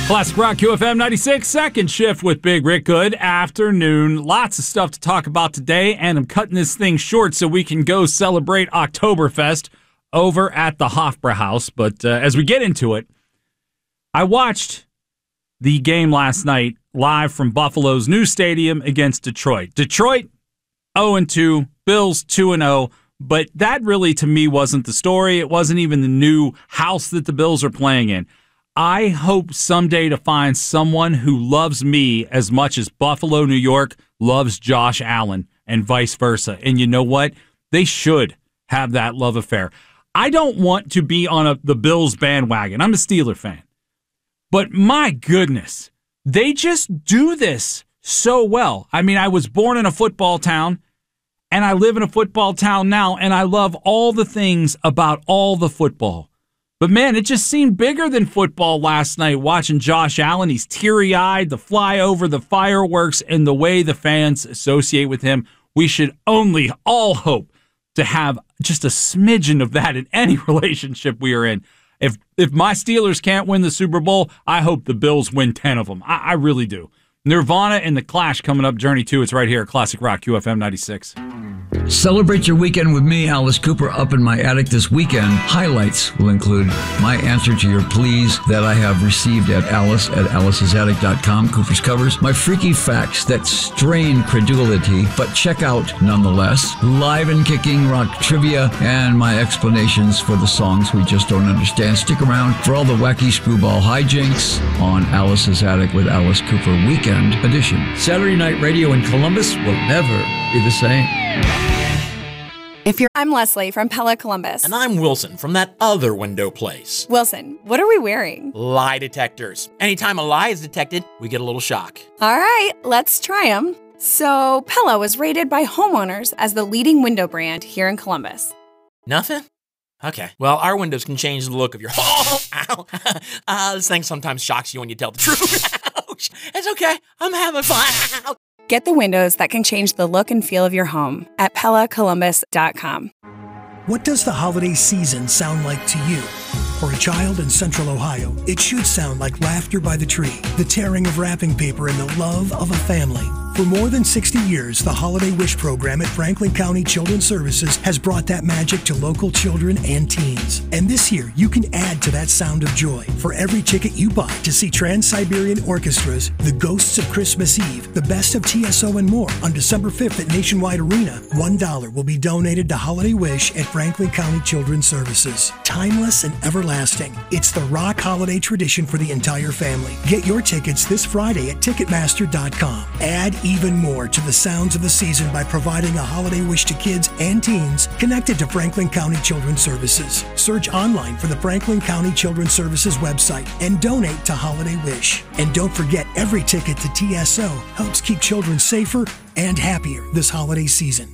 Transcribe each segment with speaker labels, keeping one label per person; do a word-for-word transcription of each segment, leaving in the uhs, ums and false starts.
Speaker 1: Classic Rock Q F M ninety-six, second shift with Big Rick. Good afternoon. Lots of stuff to talk about today, and I'm cutting this thing short so we can go celebrate Oktoberfest over at the Hofbrauhaus. But uh, as we get into it, I watched the game last night live from Buffalo's new stadium against Detroit. Detroit oh and two, Bills two and oh, but that really to me wasn't the story. It wasn't even the new house that the Bills are playing in. I hope someday to find someone who loves me as much as Buffalo, New York loves Josh Allen and vice versa. And you know what? They should have that love affair. I don't want to be on a, the Bills bandwagon. I'm a Steeler fan. But my goodness, they just do this so well. I mean, I was born in a football town, and I live in a football town now, and I love all the things about all the football. But, man, it just seemed bigger than football last night watching Josh Allen. He's teary-eyed, the flyover, the fireworks, and the way the fans associate with him. We should only all hope to have just a smidgen of that in any relationship we are in. If if my Steelers can't win the Super Bowl, I hope the Bills win ten of them. I, I really do. Nirvana and The Clash coming up, Journey two. It's right here at Classic Rock Q F M ninety-six.
Speaker 2: Celebrate your weekend with me, Alice Cooper, up in my attic this weekend. Highlights will include my answer to your pleas that I have received at Alice at alice's attic dot com, Cooper's Covers, my freaky facts that strain credulity, but check out nonetheless, live and kicking rock trivia, and my explanations for the songs we just don't understand. Stick around for all the wacky screwball hijinks on Alice's Attic with Alice Cooper Weekend Edition. Saturday night radio in Columbus will never be the same.
Speaker 3: If you're, I'm Leslie from Pella Columbus.
Speaker 4: And I'm Wilson from that other window place.
Speaker 3: Wilson, what are we wearing?
Speaker 4: Lie detectors. Anytime a lie is detected, we get a little shock.
Speaker 3: All right, let's try them. So, Pella was rated by homeowners as the leading window brand here in Columbus.
Speaker 4: Nothing? Okay. Well, our windows can change the look of your home. Ow. uh, this thing sometimes shocks you when you tell the truth. Ouch. It's okay. I'm having fun.
Speaker 3: Get the windows that can change the look and feel of your home at Pella Columbus dot com.
Speaker 5: What does the holiday season sound like to you? For a child in Central Ohio, it should sound like laughter by the tree, the tearing of wrapping paper, and the love of a family. For more than sixty years, the Holiday Wish program at Franklin County Children's Services has brought that magic to local children and teens. And this year, you can add to that sound of joy. For every ticket you buy to see Trans-Siberian Orchestras, The Ghosts of Christmas Eve, The Best of T S O, and more on December fifth at Nationwide Arena, one dollar will be donated to Holiday Wish at Franklin County Children's Services. Timeless and everlasting. It's the rock holiday tradition for the entire family. Get your tickets this Friday at Ticketmaster dot com. Add even more to the sounds of the season by providing a holiday wish to kids and teens connected to Franklin County Children's Services. Search online for the Franklin County Children's Services website and donate to Holiday Wish. And don't forget, every ticket to T S O helps keep children safer and happier this holiday season.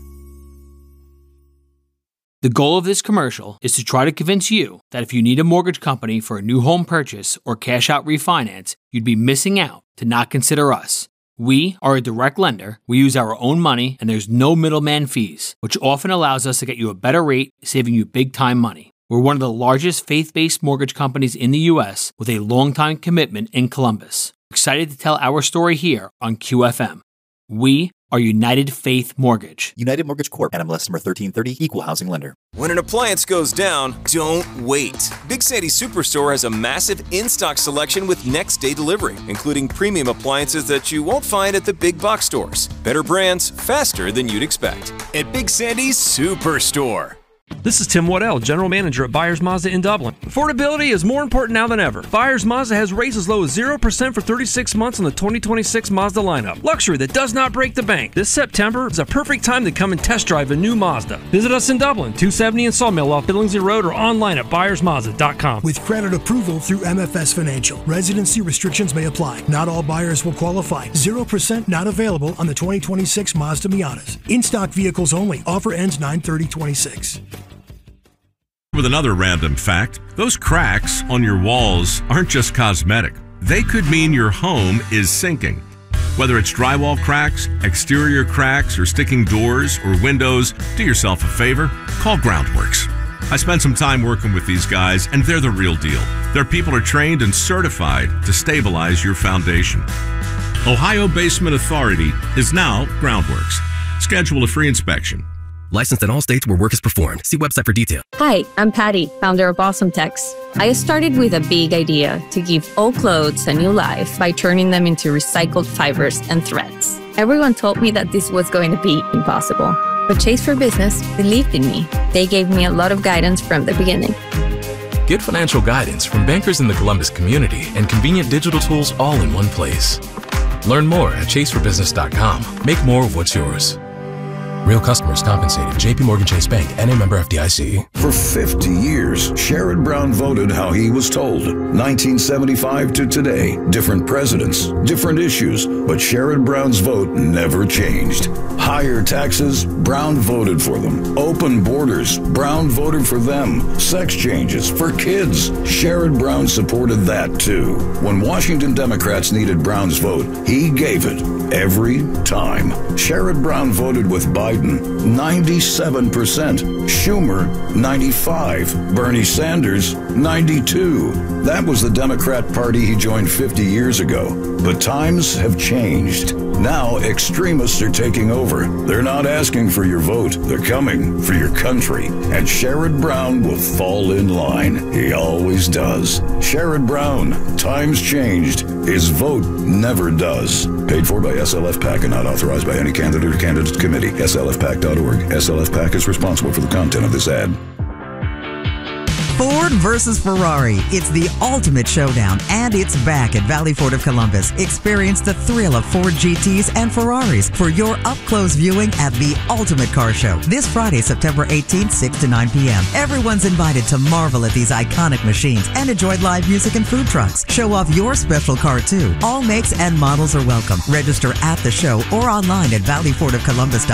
Speaker 6: The goal of this commercial is to try to convince you that if you need a mortgage company for a new home purchase or cash out refinance, you'd be missing out to not consider us. We are a direct lender, we use our own money, and there's no middleman fees, which often allows us to get you a better rate, saving you big time money. We're one of the largest faith-based mortgage companies in the U S with a long-time commitment in Columbus. Excited to tell our story here on Q F M. We are United Faith Mortgage.
Speaker 7: United Mortgage Corp. N M L S number thirteen thirty, Equal Housing Lender.
Speaker 8: When an appliance goes down, don't wait. Big Sandy Superstore has a massive in-stock selection with next-day delivery, including premium appliances that you won't find at the big box stores. Better brands, faster than you'd expect. At Big Sandy's Superstore.
Speaker 9: This is Tim Waddell, General Manager at Byers Mazda in Dublin. Affordability is more important now than ever. Byers Mazda has rates as low as zero percent for thirty-six months on the twenty twenty-six Mazda lineup. Luxury that does not break the bank. This September is a perfect time to come and test drive a new Mazda. Visit us in Dublin, two seventy and Sawmill off Billingsley Road, or online at byers mazda dot com.
Speaker 5: With credit approval through M F S Financial, residency restrictions may apply. Not all buyers will qualify. zero percent not available on the twenty twenty-six Mazda Miatas. In-stock vehicles only. Offer ends nine thirty twenty-six.
Speaker 10: With another random fact, those cracks on your walls aren't just cosmetic. They could mean your home is sinking. Whether it's drywall cracks, exterior cracks, or sticking doors or windows, do yourself a favor, call Groundworks. I spent some time working with these guys, and they're the real deal. Their people are trained and certified to stabilize your foundation. Ohio Basement Authority is now Groundworks. Schedule a free inspection.
Speaker 11: Licensed in all states where work is performed. See website for detail.
Speaker 12: Hi, I'm Patty, founder of Awesome Tex. I started with a big idea to give old clothes a new life by turning them into recycled fibers and threads. Everyone told me that this was going to be impossible. But Chase for Business believed in me. They gave me a lot of guidance from the beginning.
Speaker 13: Get financial guidance from bankers in the Columbus community and convenient digital tools all in one place. Learn more at chase for business dot com. Make more of what's yours. Real customers compensated. J P Morgan Chase Bank, N A member F D I C.
Speaker 14: For fifty years, Sherrod Brown voted how he was told. nineteen seventy-five to today, different presidents, different issues, but Sherrod Brown's vote never changed. Higher taxes, Brown voted for them. Open borders, Brown voted for them. Sex changes for kids, Sherrod Brown supported that too. When Washington Democrats needed Brown's vote, he gave it every time. Sherrod Brown voted with Biden ninety-seven percent, Schumer ninety-five, Bernie Sanders ninety-two. That was the Democrat Party he joined fifty years ago. But times have changed. Now extremists are taking over. They're not asking for your vote. They're coming for your country. And Sherrod Brown will fall in line. He always does. Sherrod Brown, times changed. His vote never does. Paid for by S L F PAC and not authorized by any candidate or candidate committee. S L F Pac dot org. S L F PAC is responsible for the content of this ad.
Speaker 15: Ford versus Ferrari. It's the ultimate showdown, and it's back at Valley Ford of Columbus. Experience the thrill of Ford G Ts and Ferraris for your up-close viewing at the Ultimate Car Show this Friday, September eighteenth, six to nine p.m. Everyone's invited to marvel at these iconic machines and enjoy live music and food trucks. Show off your special car, too. All makes and models are welcome. Register at the show or online at valley ford of columbus dot com.